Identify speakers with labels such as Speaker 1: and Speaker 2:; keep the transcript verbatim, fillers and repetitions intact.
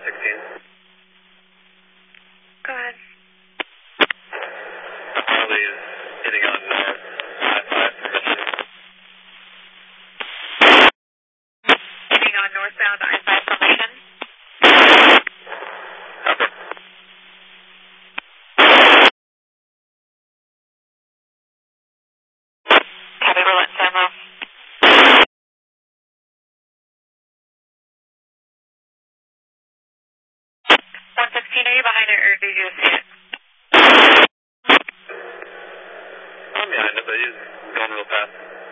Speaker 1: sixteen.
Speaker 2: Go ahead.
Speaker 1: Harley is hitting on north I five permission.
Speaker 2: Hitting on northbound I five permission.
Speaker 1: Copy.
Speaker 2: Copy, Berlin, Samro. one sixteen, are you behind it or did you see it?
Speaker 1: I'm behind it, but he's going real fast.